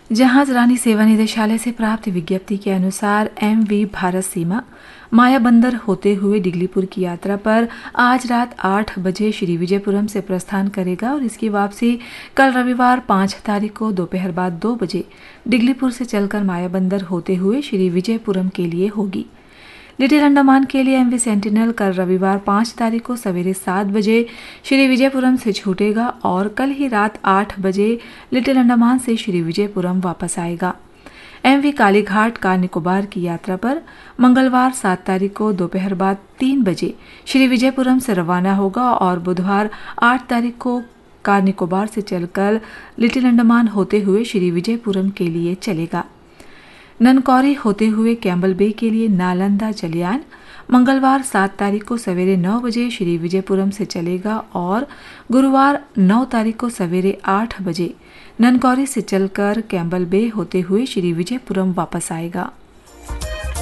जहाज रानी सेवा निदेशालय से प्राप्त विज्ञप्ति के अनुसार MV भारत सीमा मायाबंदर होते हुए डिगलीपुर की यात्रा पर आज रात 8 बजे श्री विजयपुरम से प्रस्थान करेगा और इसकी वापसी कल रविवार 5 तारीख को दोपहर बाद 2 बजे डिगलीपुर से चलकर मायाबंदर होते हुए श्री विजयपुरम के लिए होगी। लिटिल अंडमान के लिए MV सेंटिनल कल रविवार 5 तारीख को सवेरे 7 बजे श्री विजयपुरम से छूटेगा और कल ही रात 8 बजे लिटिल अंडमान से श्री विजयपुरम वापस आएगा। MV कालीघाट कार निकोबार की यात्रा पर मंगलवार 7 तारीख को दोपहर बाद 3 बजे श्री विजयपुरम से रवाना होगा और बुधवार 8 तारीख को कार निकोबार से चलकर लिटिल अंडमान होते हुए श्री विजयपुरम के लिए चलेगा। ननकौरी होते हुए कैम्बल बे के लिए नालंदा जलयान मंगलवार 7 तारीख को सवेरे 9 बजे श्री विजयपुरम से चलेगा और गुरुवार 9 तारीख को सवेरे 8 बजे ननकौरी से चलकर कैम्बल बे होते हुए श्री विजयपुरम वापस आएगा।